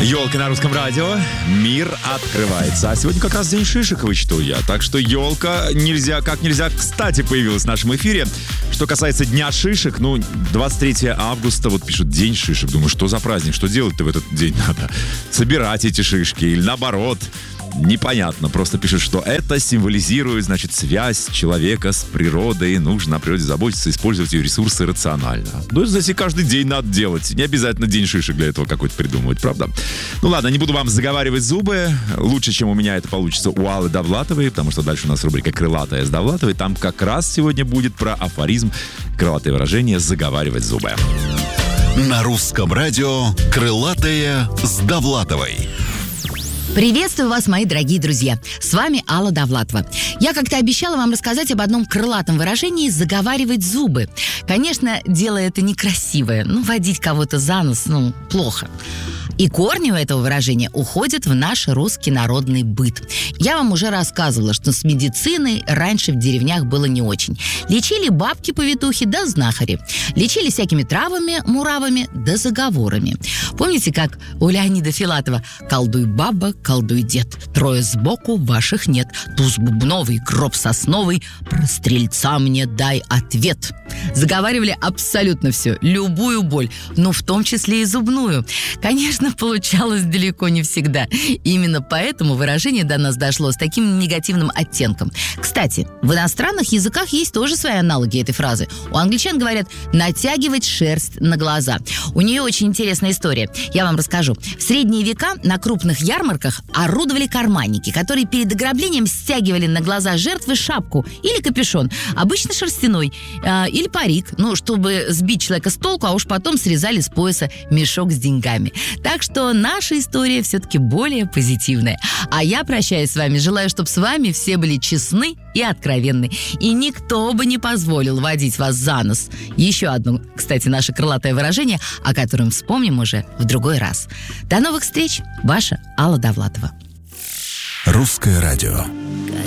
Елка на русском радио. Мир открывается. А сегодня как раз день шишек, вычитал я. Так что елка как нельзя кстати появилась в нашем эфире. Что касается Дня шишек, 23 августа, вот пишут День шишек. Думаю, что за праздник? Что делать-то в этот день надо? Собирать эти шишки или наоборот? Непонятно. Просто пишут, что это символизирует, связь человека с природой. Нужно о природе заботиться, использовать ее ресурсы рационально. Значит, каждый день надо делать. Не обязательно день шишек для этого какой-то придумывать, правда? Ладно, не буду вам заговаривать зубы. Лучше, чем у меня это получится у Аллы Довлатовой, потому что дальше у нас рубрика «Крылатая с Довлатовой». Там как раз сегодня будет про афоризм, крылатое выражение «заговаривать зубы». На русском радио «Крылатая с Довлатовой». Приветствую вас, мои дорогие друзья. С вами Алла Довлатова. Я как-то обещала вам рассказать об одном крылатом выражении «заговаривать зубы». Конечно, дело это некрасивое. Водить кого-то за нос, плохо. И корни у этого выражения уходят в наш русский народный быт. Я вам уже рассказывала, что с медициной раньше в деревнях было не очень. Лечили бабки-повитухи да знахари. Лечили всякими травами, муравами да заговорами. Помните, как у Леонида Филатова: «Колдуй баба, колдуй дед, трое сбоку ваших нет, туз бубновый, гроб сосновый, про стрельца мне дай ответ». Заговаривали абсолютно все, любую боль, в том числе и зубную. Конечно, получалось далеко не всегда. Именно поэтому выражение до нас дошло с таким негативным оттенком. Кстати, в иностранных языках есть тоже свои аналоги этой фразы. У англичан говорят «натягивать шерсть на глаза». У нее очень интересная история. Я вам расскажу. В средние века на крупных ярмарках орудовали карманники, которые перед ограблением стягивали на глаза жертвы шапку или капюшон, обычно шерстяной, или парик, чтобы сбить человека с толку, а уж потом срезали с пояса мешок с деньгами. Так что наша история все-таки более позитивная. А я прощаюсь с вами, желаю, чтобы с вами все были честны и откровенны. И никто бы не позволил водить вас за нос. Еще одно, кстати, наше крылатое выражение, о котором вспомним уже в другой раз. До новых встреч, ваша Алла Довлатова. Русское радио.